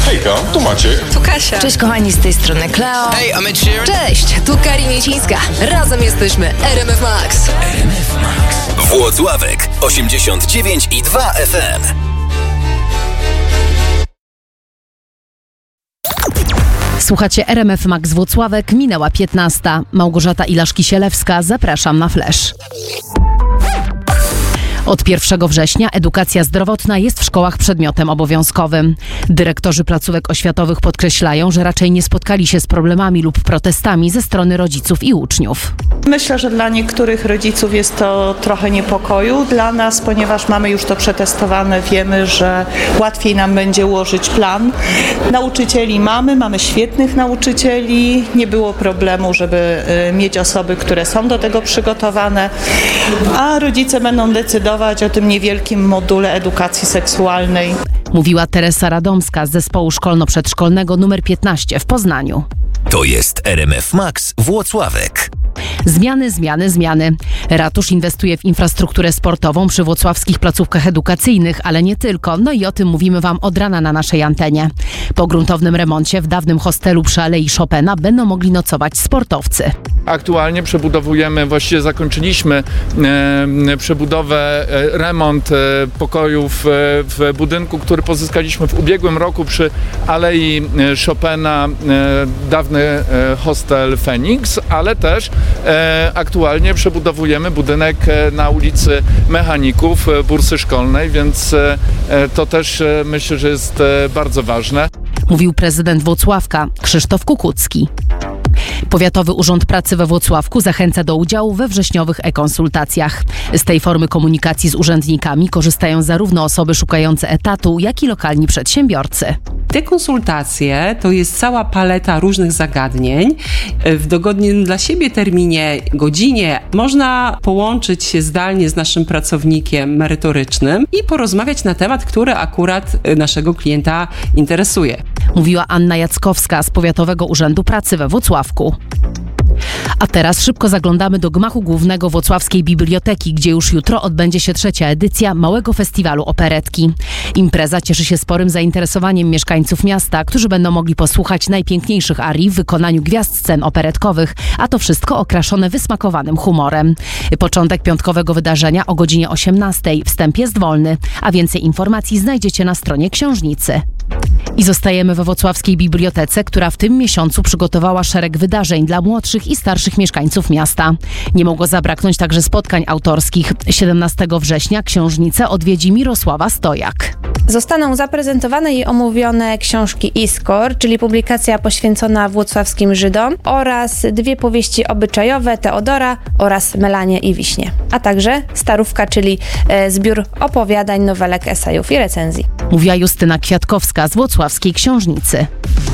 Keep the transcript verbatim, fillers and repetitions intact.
Hejka, tu Maciek. Tu Kasia. Cześć kochani, z tej strony Kleo. Hey, I'm Ed Sheeran. Cześć, tu Karin Jecińska. Razem jesteśmy R M F Max. R M F Max. Włocławek osiemdziesiąt dziewięć i dwa F M. Słuchacie R M F Max Włocławek, minęła piętnasta. Małgorzata Ilaszki-Sielewska, zapraszam na Flash. Od pierwszego września edukacja zdrowotna jest w szkołach przedmiotem obowiązkowym. Dyrektorzy placówek oświatowych podkreślają, że raczej nie spotkali się z problemami lub protestami ze strony rodziców i uczniów. Myślę, że dla niektórych rodziców jest to trochę niepokoju. Dla nas, ponieważ mamy już to przetestowane, wiemy, że łatwiej nam będzie ułożyć plan. Nauczycieli mamy, mamy świetnych nauczycieli. Nie było problemu, żeby mieć osoby, które są do tego przygotowane, a rodzice będą decydować o tym niewielkim module edukacji seksualnej. Mówiła Teresa Radomska z zespołu szkolno-przedszkolnego numer piętnaście w Poznaniu. To jest R M F Max Włocławek. Zmiany, zmiany, zmiany. Ratusz inwestuje w infrastrukturę sportową przy włocławskich placówkach edukacyjnych, ale nie tylko. No i o tym mówimy Wam od rana na naszej antenie. Po gruntownym remoncie w dawnym hostelu przy Alei Chopina będą mogli nocować sportowcy. Aktualnie przebudowujemy, właściwie zakończyliśmy e, przebudowę, e, remont e, pokojów e, w budynku, który pozyskaliśmy w ubiegłym roku przy Alei Chopina, e, dawny e, hostel Phoenix, ale też e, aktualnie przebudowujemy budynek e, na ulicy Mechaników, e, bursy szkolnej, więc e, to też e, myślę, że jest e, bardzo ważne. Mówił prezydent Włocławka Krzysztof Kukucki. Powiatowy Urząd Pracy we Włocławku zachęca do udziału we wrześniowych e-konsultacjach. Z tej formy komunikacji z urzędnikami korzystają zarówno osoby szukające etatu, jak i lokalni przedsiębiorcy. Te konsultacje to jest cała paleta różnych zagadnień. W dogodnym dla siebie terminie, godzinie można połączyć się zdalnie z naszym pracownikiem merytorycznym i porozmawiać na temat, który akurat naszego klienta interesuje. Mówiła Anna Jackowska z Powiatowego Urzędu Pracy we Włocławku. A teraz szybko zaglądamy do gmachu głównego Włocławskiej Biblioteki, gdzie już jutro odbędzie się trzecia edycja Małego Festiwalu Operetki. Impreza cieszy się sporym zainteresowaniem mieszkańców miasta, którzy będą mogli posłuchać najpiękniejszych arii w wykonaniu gwiazd scen operetkowych, a to wszystko okraszone wysmakowanym humorem. Początek piątkowego wydarzenia o godzinie osiemnastej. Wstęp jest wolny, a więcej informacji znajdziecie na stronie książnicy. I zostajemy we Włocławskiej Bibliotece, która w tym miesiącu przygotowała szereg wydarzeń dla młodszych i starszych mieszkańców miasta. Nie mogło zabraknąć także spotkań autorskich. siedemnastego września książnicę odwiedzi Mirosława Stojak. Zostaną zaprezentowane i omówione książki Iskor, czyli publikacja poświęcona włocławskim Żydom, oraz dwie powieści obyczajowe Teodora oraz Melanie i Wiśnie, a także Starówka, czyli e, zbiór opowiadań, nowelek, esejów i recenzji. Mówiła Justyna Kwiatkowska z Włocławskiej Książnicy.